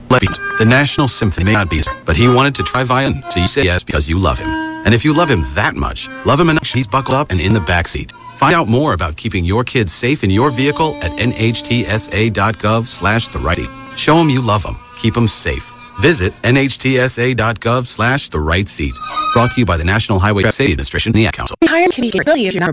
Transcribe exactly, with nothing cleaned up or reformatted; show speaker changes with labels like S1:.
S1: The National Symphony may not be, but he wanted to try violin, so you say yes because you love him. And if you love him that much, love him enough he's buckled up and in the backseat. Find out more about keeping your kids safe in your vehicle at nhtsa.gov slash the right seat. Show him you love him. Keep him safe. Visit nhtsa.gov slash the right seat. Brought to you by the National Highway Safety Administration and the Ad Council.
S2: Hire Kitty early if you're not